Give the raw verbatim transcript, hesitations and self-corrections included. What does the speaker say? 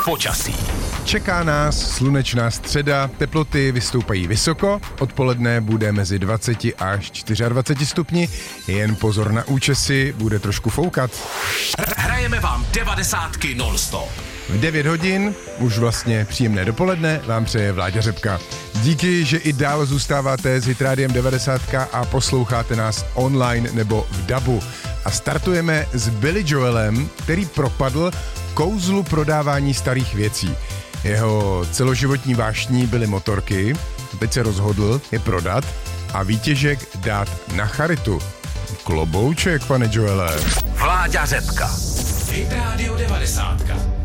počasí. Čeká nás slunečná středa, teploty vystoupají vysoko, odpoledne bude mezi dvacet až dvacet čtyři stupni, jen pozor na účesy, bude trošku foukat. Hrajeme vám devadesátky non-stop. V devět hodin, už vlastně příjemné dopoledne, vám přeje Vláďa Řepka. Díky, že i dál zůstáváte s Hitrádiem devadesát a posloucháte nás online nebo v dabu. A startujeme s Billy Joelem, který propadl kouzlu prodávání starých věcí. Jeho celoživotní vášní byly motorky, teď se rozhodl je prodat a výtěžek dát na charitu. Klobouček, pane Joele. Vláďa Řepka. Hit Radio devadesát.